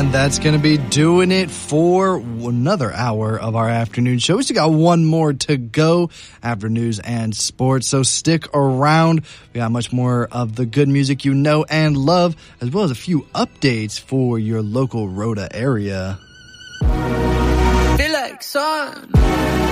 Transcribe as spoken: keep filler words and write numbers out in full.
And that's going to be doing it for another hour of our afternoon show. We still got one more to go after news and sports, so stick around. We got much more of the good music you know and love, as well as a few updates for your local Rhoda area. Feel like sun.